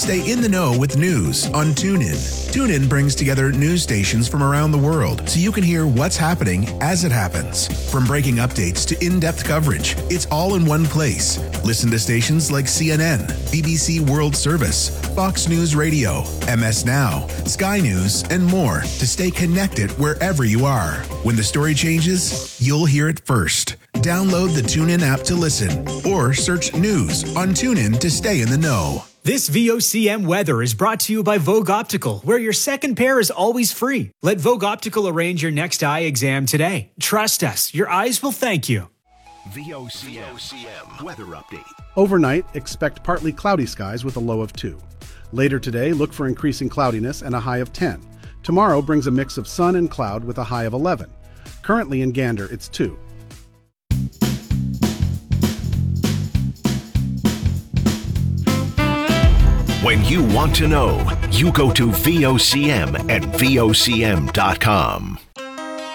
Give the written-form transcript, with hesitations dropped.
Stay in the know with news on TuneIn. TuneIn brings together news stations from around the world so you can hear what's happening as it happens. From breaking updates to in-depth coverage, it's all in one place. Listen to stations like CNN, BBC World Service, Fox News Radio, MS Now, Sky News, and more to stay connected wherever you are. When the story changes, you'll hear it first. Download the TuneIn app to listen or search news on TuneIn to stay in the know. This VOCM weather is brought to you by Vogue Optical, where your second pair is always free. Let Vogue Optical arrange your next eye exam today. Trust us, your eyes will thank you. VOCM weather update. Overnight, expect partly cloudy skies with a low of 2. Later today, look for increasing cloudiness and a high of 10. Tomorrow brings a mix of sun and cloud with a high of 11. Currently in Gander, it's 2. When you want to know, you go to VOCM at VOCM.com.